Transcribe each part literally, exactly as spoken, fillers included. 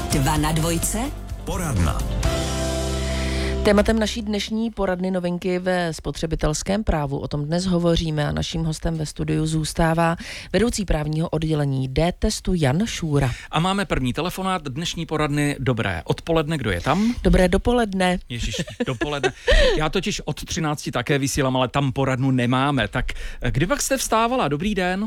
Dva na dvojce. Poradna. Tématem naší dnešní poradny novinky ve spotřebitelském právu. O tom dnes hovoříme a naším hostem ve studiu zůstává vedoucí právního oddělení D-testu Jan Šůra. A máme první telefonát dnešní poradny. Dobré odpoledne, kdo je tam? Dobré dopoledne. Ježiš, dopoledne. Já totiž od třinácti také vysílám, ale tam poradnu nemáme. Tak kdy pak jste vstávala? Dobrý den.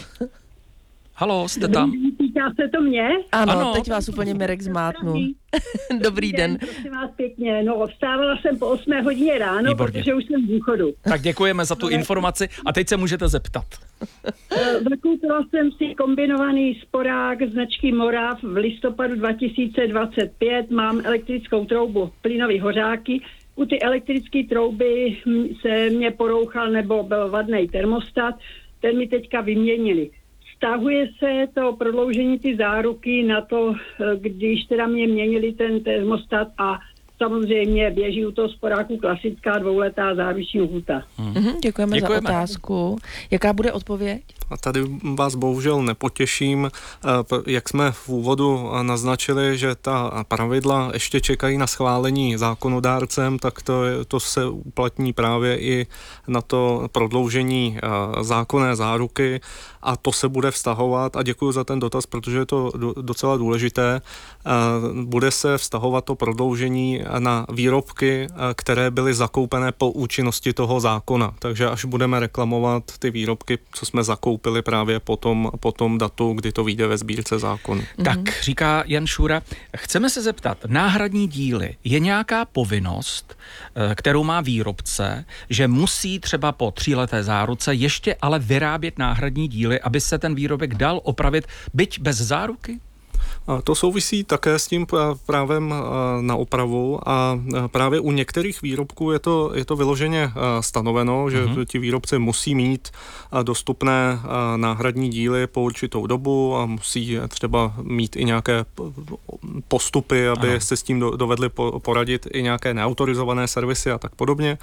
Haló, jste tam? Týká se to mě? Ano, Ano. teď vás úplně Mirek zmátnul. Dobrý den. Prosím vás pěkně. No, vstávala jsem po osmé hodině ráno, Výborně. protože už jsem v důchodu. Tak děkujeme za tu informaci a teď se můžete zeptat. Zakoupila jsem si kombinovaný sporák značky Morav v listopadu dva tisíce dvacet pět. Mám elektrickou troubu, plynové hořáky. U ty elektrické trouby se mě porouchal nebo byl vadný termostat. Ten mi teďka vyměnili. Vztahuje se to prodloužení ty záruky na to, když teda mě měnili ten termostat a samozřejmě běží u toho sporáku klasická dvouletá záruční lhůta. Mhm, děkujeme, Děkujeme. za otázku. Jaká bude odpověď? A tady vás bohužel nepotěším, jak jsme v úvodu naznačili, že ta pravidla ještě čekají na schválení zákonodárcem, tak to, je, to se uplatní právě i na to prodloužení zákonné záruky a to se bude vztahovat, a děkuji za ten dotaz, protože je to docela důležité, bude se vztahovat to prodloužení na výrobky, které byly zakoupené po účinnosti toho zákona. Takže až budeme reklamovat ty výrobky, co jsme zakoupili právě po tom, po tom datu, kdy to vyjde ve sbírce zákonu. Mm-hmm. Tak, říká Jan Šůra, chceme se zeptat, náhradní díly, je nějaká povinnost, kterou má výrobce, že musí třeba po tříleté záruce ještě ale vyrábět náhradní díly, aby se ten výrobek dal opravit, byť bez záruky? To souvisí také s tím právem na opravu a právě u některých výrobků je to, je to vyloženě stanoveno, že mm-hmm. ti výrobci musí mít dostupné náhradní díly po určitou dobu a musí třeba mít i nějaké postupy, aby ano. se s tím dovedli poradit, i nějaké neautorizované servisy a tak podobně.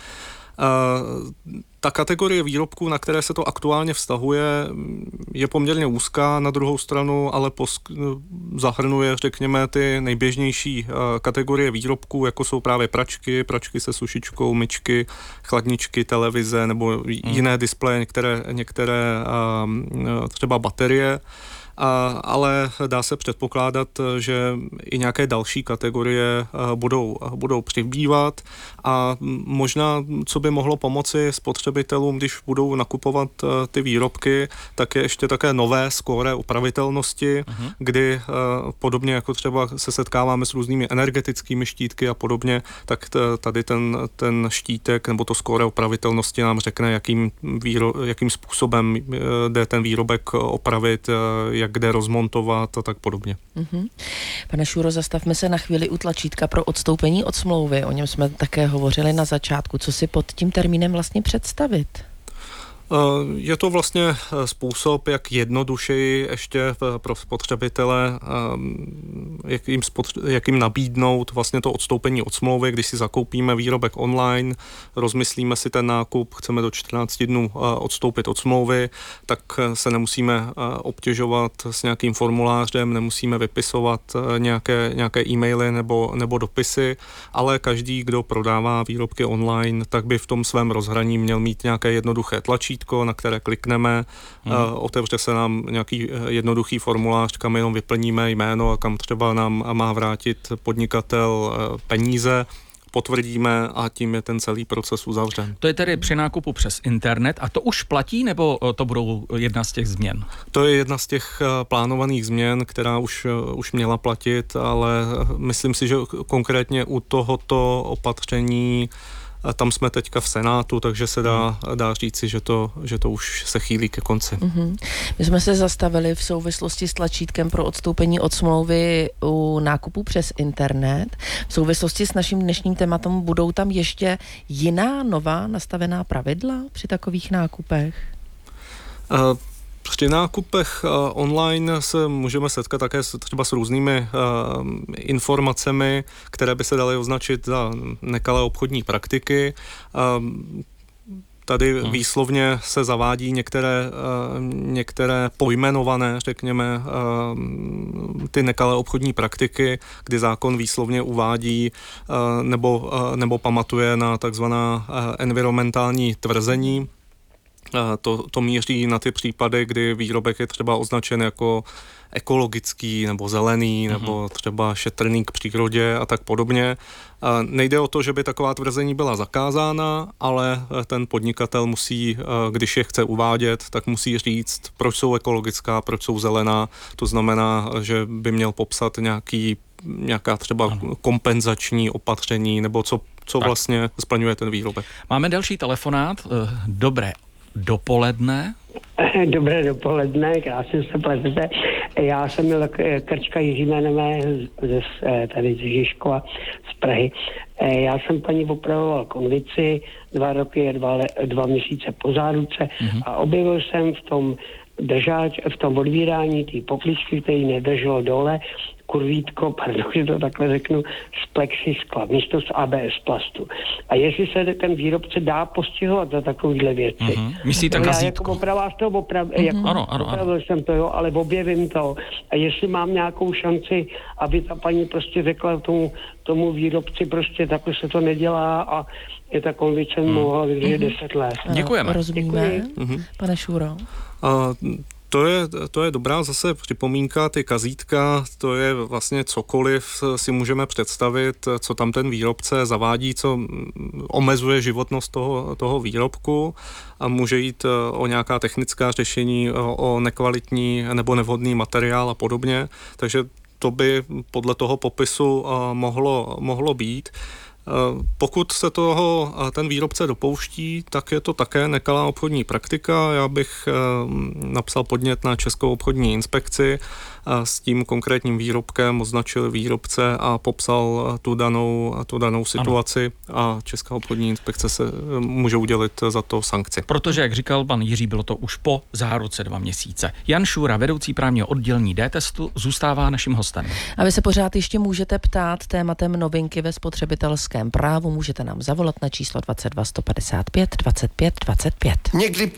Ta kategorie výrobků, na které se to aktuálně vztahuje, je poměrně úzká, na druhou stranu ale posk- zahrnuje, řekněme, ty nejběžnější kategorie výrobků, jako jsou právě pračky, pračky se sušičkou, myčky, chladničky, televize nebo jiné displeje, některé, některé třeba baterie. A, ale dá se předpokládat, že i nějaké další kategorie budou, budou přibývat a možná, co by mohlo pomoci spotřebitelům, když budou nakupovat ty výrobky, tak je ještě také nové skóre opravitelnosti, uh-huh. kdy podobně jako třeba se setkáváme s různými energetickými štítky a podobně, tak tady ten, ten štítek nebo to skóre opravitelnosti nám řekne, jakým, výro, jakým způsobem jde ten výrobek opravit, jak kde rozmontovat a tak podobně. Mm-hmm. Pane Šůro, zastavme se na chvíli u tlačítka pro odstoupení od smlouvy. O něm jsme také hovořili na začátku. Co si pod tím termínem vlastně představit? Je to vlastně způsob, jak jednodušeji ještě pro spotřebitele, jak jim, spotře- jak jim nabídnout vlastně to odstoupení od smlouvy, když si zakoupíme výrobek online, rozmyslíme si ten nákup, chceme do čtrnácti dnů odstoupit od smlouvy, tak se nemusíme obtěžovat s nějakým formulářem, nemusíme vypisovat nějaké, nějaké e-maily nebo, nebo dopisy, ale každý, kdo prodává výrobky online, tak by v tom svém rozhraní měl mít nějaké jednoduché tlačítko, na které klikneme, hmm. otevře se nám nějaký jednoduchý formulář, kam jenom vyplníme jméno a kam třeba nám má vrátit podnikatel peníze, potvrdíme a tím je ten celý proces uzavřen. To je tedy při nákupu přes internet a to už platí, nebo to budou jedna z těch změn? To je jedna z těch plánovaných změn, která už, už měla platit, ale myslím si, že konkrétně u tohoto opatření a tam jsme teďka v Senátu, takže se dá, dá říci, že to, že to už se chýlí ke konci. Mm-hmm. My jsme se zastavili v souvislosti s tlačítkem pro odstoupení od smlouvy u nákupu přes internet. V souvislosti s naším dnešním tématem budou tam ještě jiná nová nastavená pravidla při takových nákupech? Uh, Při nákupech uh, online se můžeme setkat také s, třeba s různými uh, informacemi, které by se daly označit za nekalé obchodní praktiky. Uh, tady hmm. výslovně se zavádí některé, některé pojmenované, řekněme, ty nekalé obchodní praktiky, kdy zákon výslovně uvádí nebo, nebo pamatuje na takzvaná environmentální tvrzení. To, to míří na ty případy, kdy výrobek je třeba označen jako ekologický nebo zelený mm-hmm. nebo třeba šetrný k přírodě a tak podobně. Nejde o to, že by taková tvrzení byla zakázána, ale ten podnikatel musí, když je chce uvádět, tak musí říct, proč jsou ekologická, proč jsou zelená. To znamená, že by měl popsat nějaký, nějaká třeba ano. kompenzační opatření nebo co, co vlastně splňuje ten výrobek. Máme další telefonát. Dobré dopoledne. Dobré dopoledne, krásně se plezete. Já jsem měl Krčka Jiří jmenové ze, tady z Žižkova z Prahy. Já jsem paní opravoval konvici, dva roky, dva, dva měsíce po záruce mm-hmm. a objevil jsem v tom držáč, v tom odvírání té pokličky, který nedrželo dole, kurvítko, pardon, že to takhle řeknu, z plexiskla, místo z A B S plastu. A jestli se ten výrobce dá postihovat za takovýhle věci. Mm-hmm. Myslíte kazítko? Já jako opravář to oprav, mm-hmm. jako ano, ano, opravil ano. jsem to, jo, ale objevím to. A jestli mám nějakou šanci, aby ta paní prostě řekla tomu, tomu výrobci, prostě takhle se to nedělá a je ta konvice mm. mohla vydržet mm-hmm. deset let. Děkujeme. Rozumíme, Děkuji. Pane Šuro. A To je, to je dobrá zase připomínka, ty kazítka, to je vlastně cokoliv si můžeme představit, co tam ten výrobce zavádí, co omezuje životnost toho, toho výrobku a může jít o nějaká technická řešení, o, o nekvalitní nebo nevhodný materiál a podobně, takže to by podle toho popisu mohlo, mohlo být. Pokud se toho ten výrobce dopouští, tak je to také nekalá obchodní praktika. Já bych napsal podnět na Českou obchodní inspekci, s tím konkrétním výrobkem označil výrobce a popsal tu danou, tu danou situaci ano. a Česká obchodní inspekce se může udělit za to sankci. Protože, jak říkal pan Jiří, bylo to už po záruce dva měsíce. Jan Šura, vedoucí právního oddělení D-testu, zůstává naším hostem. A vy se pořád ještě můžete ptát tématem novinky ve spotřebitelském právu. Můžete nám zavolat na číslo dvacet dva sto padesát pět dvacet pět dvacet pět. Někdy